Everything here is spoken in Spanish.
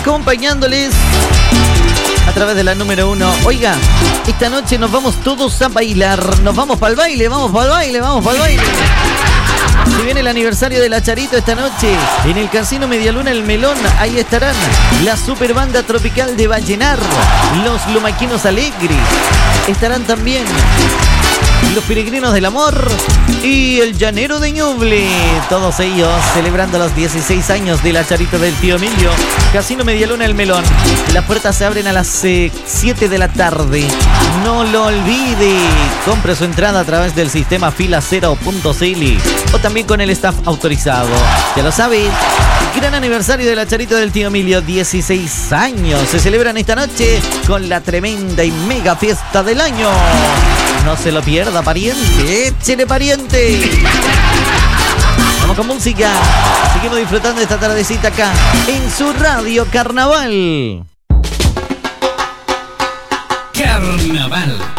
acompañándoles a través de la número 1. Oiga, esta noche nos vamos todos a bailar. Nos vamos para el baile, vamos para el baile, vamos para el baile. Si viene el aniversario de La Charito esta noche, en el Casino Medialuna El Melón, ahí estarán la super banda tropical de Vallenar, los Lumaquinos Alegres, estarán también los Peregrinos del Amor y el Llanero de Ñuble. Todos ellos celebrando los 16 años de La Charito del Tío Emilio. Casino Medialuna El Melón. Las puertas se abren a las 7 de la tarde. No lo olvide. Compre su entrada a través del sistema filacero.cl o también con el staff autorizado. Ya lo sabe. Gran aniversario de La Charito del Tío Emilio. 16 años. Se celebran esta noche con la tremenda y mega fiesta del año. No se lo pierda, pariente. Échele, pariente. Vamos con música. Seguimos disfrutando de esta tardecita acá en su Radio Carnaval. Carnaval.